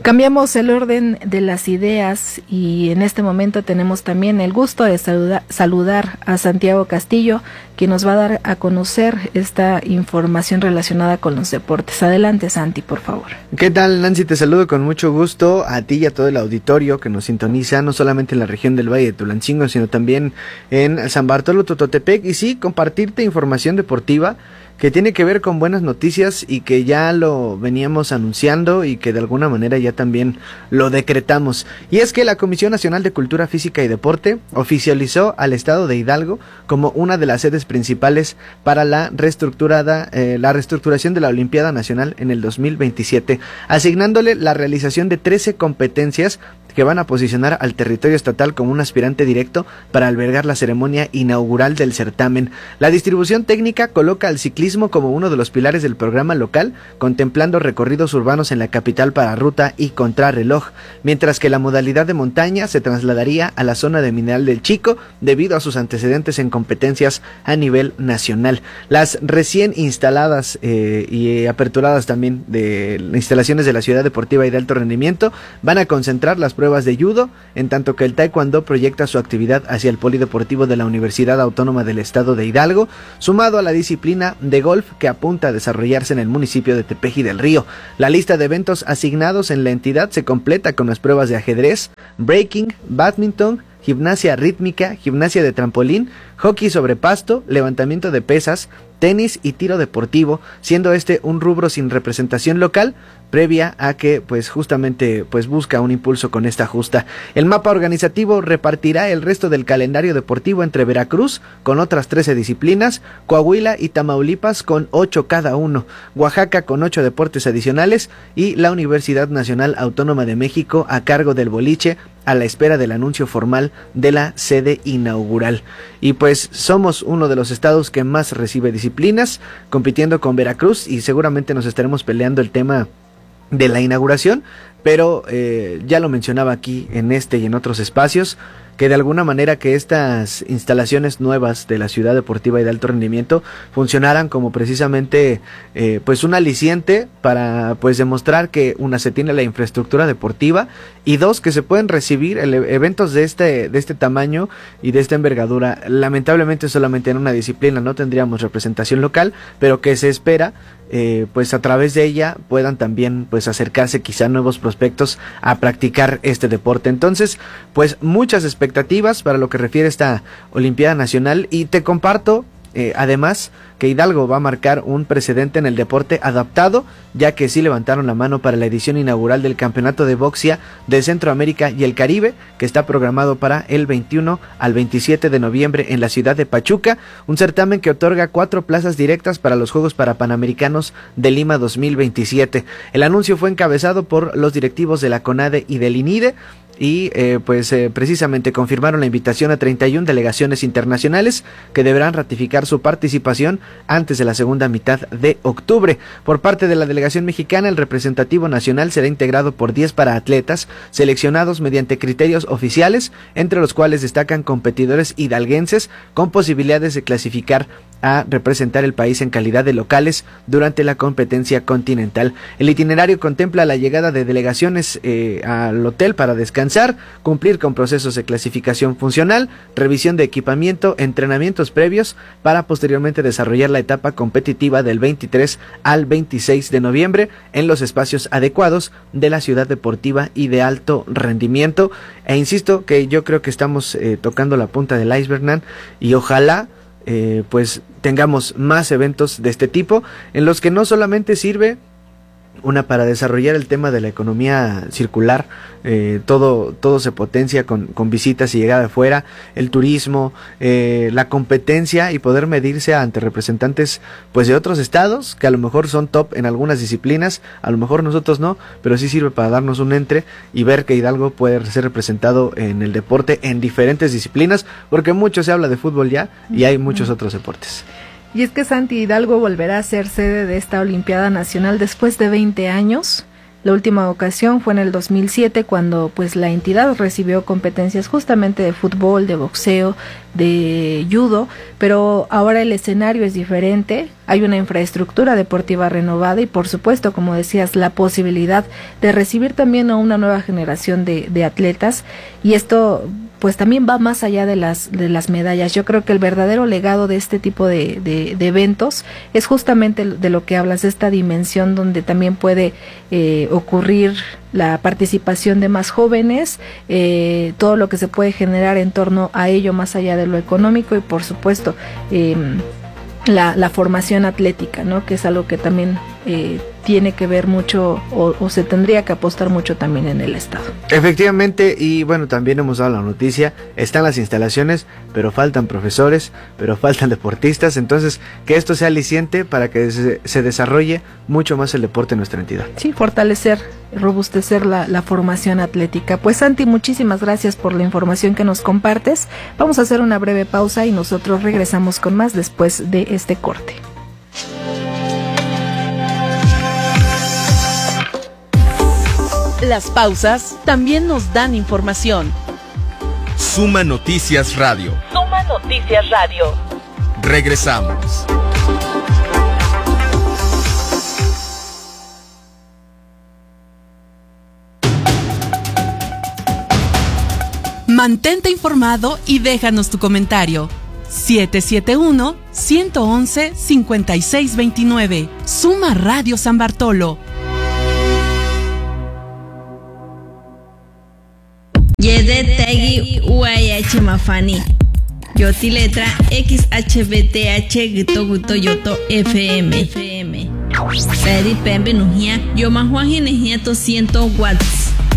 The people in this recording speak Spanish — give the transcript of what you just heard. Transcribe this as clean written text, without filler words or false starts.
Cambiamos el orden de las ideas y en este momento tenemos también el gusto de saludar a Santiago Castillo, quien nos va a dar a conocer esta información relacionada con los deportes. Adelante, Santi, por favor. ¿Qué tal, Nancy? Te saludo con mucho gusto a ti y a todo el auditorio que nos sintoniza, no solamente en la región del Valle de Tulancingo, sino también en San Bartolo, Tototepec, y sí, compartirte información deportiva que tiene que ver con buenas noticias y que ya lo veníamos anunciando y que de alguna manera ya también lo decretamos. Y es que la Comisión Nacional de Cultura Física y Deporte oficializó al estado de Hidalgo como una de las sedes principales para la reestructuración de la Olimpiada Nacional en el 2027, asignándole la realización de 13 competencias que van a posicionar al territorio estatal como un aspirante directo para albergar la ceremonia inaugural del certamen. La distribución técnica coloca al ciclismo como uno de los pilares del programa local, contemplando recorridos urbanos en la capital para ruta y contrarreloj, mientras que la modalidad de montaña se trasladaría a la zona de Mineral del Chico debido a sus antecedentes en competencias a nivel nacional. Las recién instaladas y aperturadas también de instalaciones de la Ciudad Deportiva y de Alto Rendimiento van a concentrar las pruebas de judo, en tanto que el taekwondo proyecta su actividad hacia el polideportivo de la Universidad Autónoma del Estado de Hidalgo, sumado a la disciplina de golf que apunta a desarrollarse en el municipio de Tepeji del Río. La lista de eventos asignados en la entidad se completa con las pruebas de ajedrez, breaking, badminton, gimnasia rítmica, gimnasia de trampolín, hockey sobre pasto, levantamiento de pesas, tenis y tiro deportivo, siendo este un rubro sin representación local, previa a que justamente busca un impulso con esta justa. El mapa organizativo repartirá el resto del calendario deportivo entre Veracruz con otras 13 disciplinas, Coahuila y Tamaulipas con 8 cada uno, Oaxaca con 8 deportes adicionales y la Universidad Nacional Autónoma de México a cargo del boliche, a la espera del anuncio formal de la sede inaugural. Y pues somos uno de los estados que más recibe disciplinas, compitiendo con Veracruz, y seguramente nos estaremos peleando el tema de la inauguración, pero ya lo mencionaba aquí en este y en otros espacios, que de alguna manera que estas instalaciones nuevas de la Ciudad Deportiva y de Alto Rendimiento funcionaran como precisamente un aliciente para demostrar que una, se tiene la infraestructura deportiva, y dos, que se pueden recibir eventos de este tamaño y de esta envergadura. Lamentablemente solamente en una disciplina no tendríamos representación local, pero que se espera a través de ella puedan también acercarse quizá nuevos prospectos a practicar este deporte. Entonces, muchas expectativas para lo que refiere a esta Olimpiada Nacional, y te comparto además que Hidalgo va a marcar un precedente en el deporte adaptado, ya que sí levantaron la mano para la edición inaugural del Campeonato de Boxia de Centroamérica y el Caribe, que está programado para el 21 al 27 de noviembre en la ciudad de Pachuca, un certamen que otorga 4 plazas directas para los Juegos Parapanamericanos de Lima 2027. El anuncio fue encabezado por los directivos de la CONADE y del INIDE, y precisamente confirmaron la invitación a 31 delegaciones internacionales que deberán ratificar su participación antes de la segunda mitad de octubre. Por parte de la delegación mexicana, el representativo nacional será integrado por 10 paraatletas seleccionados mediante criterios oficiales, entre los cuales destacan competidores hidalguenses con posibilidades de clasificar a representar el país en calidad de locales durante la competencia continental. El itinerario contempla la llegada de delegaciones al hotel para descansar, cumplir con procesos de clasificación funcional, revisión de equipamiento, entrenamientos previos para posteriormente desarrollar la etapa competitiva del 23 al 26 de noviembre en los espacios adecuados de la Ciudad Deportiva y de Alto Rendimiento. E insisto que yo creo que estamos tocando la punta del iceberg, Nan, y ojalá tengamos más eventos de este tipo, en los que no solamente sirve para desarrollar el tema de la economía circular, todo se potencia con visitas y llegada de fuera, el turismo, la competencia y poder medirse ante representantes de otros estados que a lo mejor son top en algunas disciplinas, a lo mejor nosotros no, pero sí sirve para darnos un entre y ver que Hidalgo puede ser representado en el deporte en diferentes disciplinas, porque mucho se habla de fútbol ya y hay muchos otros deportes. Y es que Santi, Hidalgo volverá a ser sede de esta Olimpiada Nacional después de 20 años. La última ocasión fue en el 2007, cuando la entidad recibió competencias justamente de fútbol, de boxeo, de judo, pero ahora el escenario es diferente. hay una infraestructura deportiva renovada y, por supuesto, como decías, la posibilidad de recibir también a una nueva generación de atletas, y esto pues también va más allá de las medallas. Yo creo que el verdadero legado de este tipo de eventos es justamente de lo que hablas, esta dimensión donde también puede ocurrir la participación de más jóvenes, todo lo que se puede generar en torno a ello más allá de lo económico, y por supuesto la formación atlética, ¿no? Que es algo que también tiene que ver mucho o se tendría que apostar mucho también en el Estado. Efectivamente, y bueno, también hemos dado la noticia, están las instalaciones, pero faltan profesores, pero faltan deportistas, entonces que esto sea aliciente para que se desarrolle mucho más el deporte en nuestra entidad. Sí, fortalecer, robustecer la formación atlética. Pues Santi, muchísimas gracias por la información que nos compartes. Vamos a hacer una breve pausa y nosotros regresamos con más después de este corte. Las pausas también nos dan información. Suma Noticias Radio. Suma Noticias Radio. Regresamos. Mantente informado y déjanos tu comentario. 771-111-5629. Suma Radio San Bartolo. Yede Tegi UAH Mafani. Yoti letra XHBTH Gito Guto Yoto FM. Peri Pembe Nujia. Yo Mahuaji Nejia 200 watts.